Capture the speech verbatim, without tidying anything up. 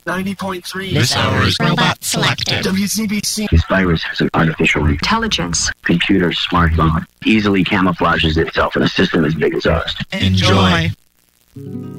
ninety point three. This hour's robot selected. W C B C. This virus has an artificial intelligence. Computer smartphone easily camouflages itself in a system as big as ours. Enjoy.